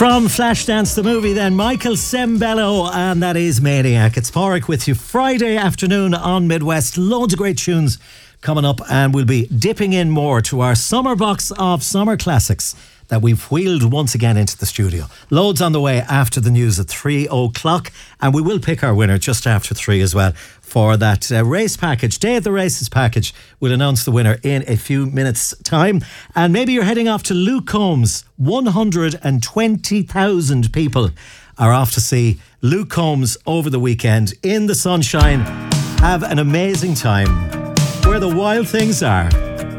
From Flashdance the movie then, Michael Sembello, and that is Maniac. It's Porrick with you Friday afternoon on Midwest. Loads of great tunes coming up, and we'll be dipping in more to our summer box of summer classics that we've wheeled once again into the studio. Loads on the way after the news at 3 o'clock, and we will pick our winner just after 3 as well for that race package, Day of the Races package. We'll announce the winner in a few minutes' time. And maybe you're heading off to Luke Combs. 120,000 people are off to see Luke Combs over the weekend in the sunshine. Have an amazing time where the wild things are.